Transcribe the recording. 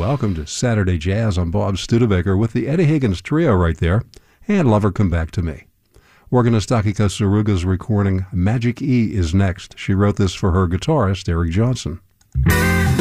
welcome to Saturday Jazz. I'm Bob Studebaker with the Eddie Higgins Trio right there, and Lover Come Back to Me. Organist Akiko Tsuruga's recording Magic E is next. She wrote this for her guitarist, Eric Johnson.